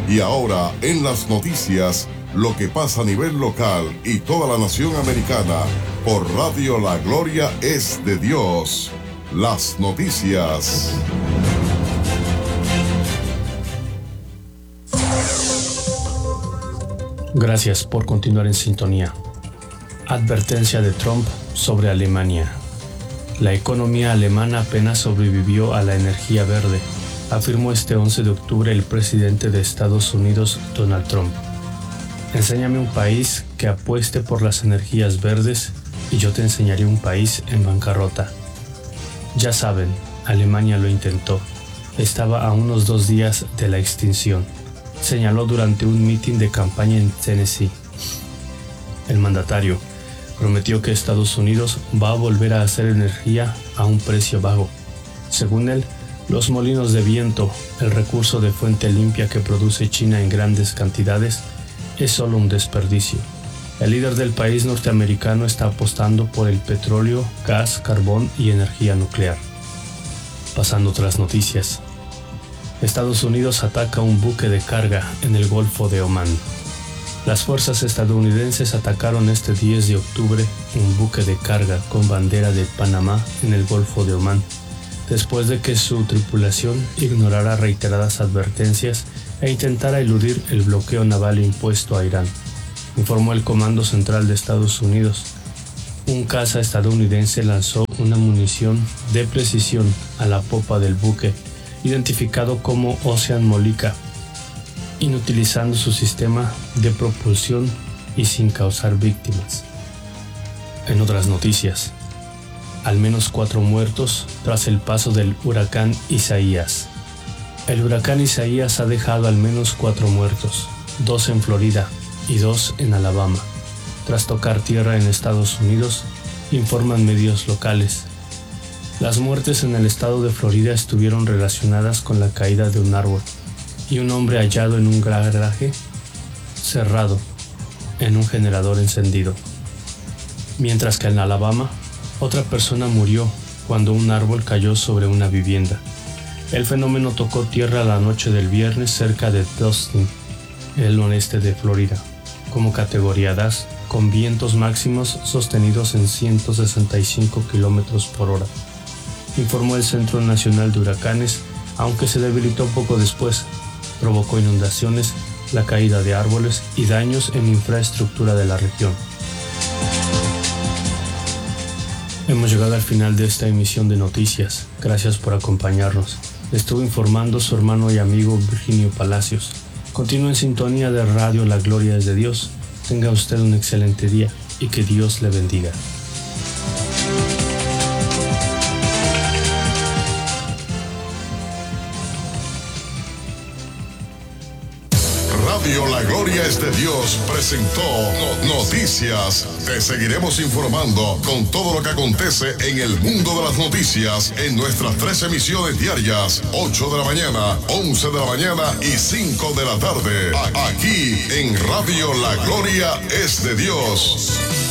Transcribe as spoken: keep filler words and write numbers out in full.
Y ahora, en las noticias, lo que pasa a nivel local y toda la nación americana, por Radio La Gloria es de Dios. Las noticias. Gracias por continuar en sintonía. Advertencia de Trump sobre Alemania. La economía alemana apenas sobrevivió a la energía verde, afirmó este once de octubre el presidente de Estados Unidos, Donald Trump. Enséñame un país que apueste por las energías verdes y yo te enseñaré un país en bancarrota. Ya saben, Alemania lo intentó. Estaba a unos dos días de la extinción, señaló durante un mitin de campaña en Tennessee. El mandatario prometió que Estados Unidos va a volver a hacer energía a un precio bajo. Según él, los molinos de viento, el recurso de fuente limpia que produce China en grandes cantidades, es solo un desperdicio. El líder del país norteamericano está apostando por el petróleo, gas, carbón y energía nuclear. Pasando a otras noticias. Estados Unidos ataca un buque de carga en el Golfo de Omán. Las fuerzas estadounidenses atacaron este diez de octubre un buque de carga con bandera de Panamá en el Golfo de Omán, después de que su tripulación ignorara reiteradas advertencias e intentara eludir el bloqueo naval impuesto a Irán, informó el Comando Central de Estados Unidos. Un caza estadounidense lanzó una munición de precisión a la popa del buque, identificado como Ocean Molica, inutilizando su sistema de propulsión y sin causar víctimas. En otras noticias, al menos cuatro muertos tras el paso del huracán Isaías. El huracán Isaías ha dejado al menos cuatro muertos, dos en Florida y dos en Alabama, tras tocar tierra en Estados Unidos, informan medios locales. Las muertes en el estado de Florida estuvieron relacionadas con la caída de un árbol y un hombre hallado en un garaje cerrado en un generador encendido. Mientras que en Alabama, otra persona murió cuando un árbol cayó sobre una vivienda. El fenómeno tocó tierra la noche del viernes cerca de Tustin, el oeste de Florida, como categoría dos, con vientos máximos sostenidos en ciento sesenta y cinco kilómetros por hora, informó el Centro Nacional de Huracanes, aunque se debilitó poco después. Provocó inundaciones, la caída de árboles y daños en infraestructura de la región. Hemos llegado al final de esta emisión de noticias. Gracias por acompañarnos. Estuvo informando su hermano y amigo Virginio Palacios. Continúe en sintonía de Radio La Gloria es de Dios. Tenga usted un excelente día y que Dios le bendiga. Radio La Gloria es de Dios presentó Noticias. Te seguiremos informando con todo lo que acontece en el mundo de las noticias en nuestras tres emisiones diarias, ocho de la mañana, once de la mañana y cinco de la tarde. Aquí en Radio La Gloria es de Dios.